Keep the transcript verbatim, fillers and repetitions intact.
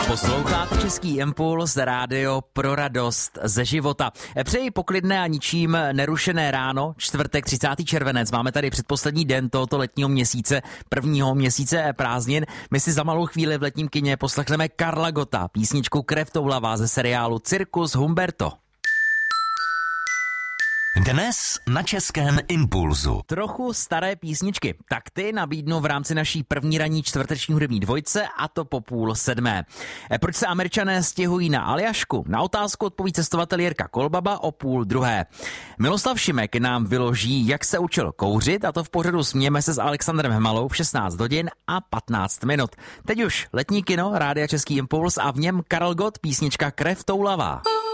Posloucháte Český impuls, rádio pro radost ze života. Přeji poklidné a ničím nerušené ráno, čtvrtek třicátý červenec. Máme tady předposlední den tohoto letního měsíce, prvního měsíce prázdnin. My si za malou chvíli v letním kině poslechneme Karla Gotta, písničku Krev toulavá ze seriálu Cirkus Humberto. Dnes na Českém impulzu. Trochu staré písničky, tak ty nabídnu v rámci naší první ranní čtvrteční hudební dvojce, a to po půl sedmé. Proč se Američané stěhují na Aljašku? Na otázku odpoví cestovatel Jirka Kolbaba o půl druhé. Miloslav Šimek nám vyloží, jak se učil kouřit, a to v pořadu Smějeme se s Alexandrem Hmalou v šestnáct hodin a patnáct minut. Teď už letní kino, rádia Český impuls a v něm Karel Gott, písnička Krev toulavá.